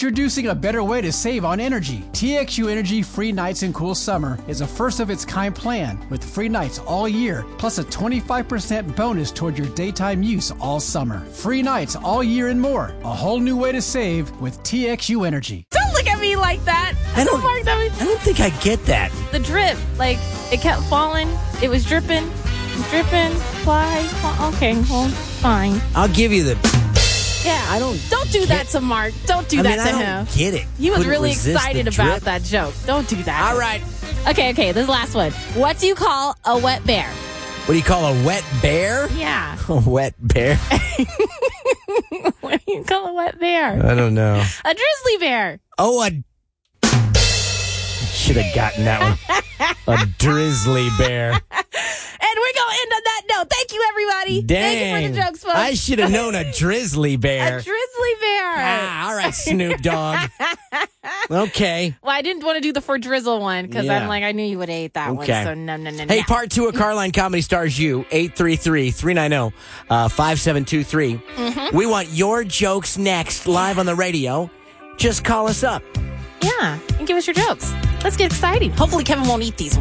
Introducing a better way to save on energy. TXU Energy Free Nights and Cool Summer is a first-of-its-kind plan with free nights all year, plus a 25% bonus toward your daytime use all summer. Free nights all year and more. A whole new way to save with TXU Energy. Don't look at me like that. I don't think I get that. The drip, like, it kept falling. It was dripping, fly. Okay, well, fine. I'll give you the... Yeah, don't do that to Mark. Don't do that to him. I don't get it. He was Couldn't really resist excited the about drip. that joke. Don't do that. All right. Okay, this last one. What do you call a wet bear? What do you call a wet bear? Yeah. A wet bear? What do you call a wet bear? I don't know. A grizzly bear. Oh, should have gotten that one. A drizzly bear. And we're going to end on that note. Thank you, everybody. Dang. Thank you for the jokes, folks. I should have known a drizzly bear. A drizzly bear. All right, Snoop Dogg. Okay. Well, I didn't want to do the for drizzle one because Yeah. I'm like, I knew you would have ate that one. Okay. So no. Hey, part 2 of Carline Comedy Stars You, 833-390-5723. We want your jokes next, live on the radio. Just call us up. Yeah, and give us your jokes. Let's get excited. Hopefully Kevin won't eat these ones.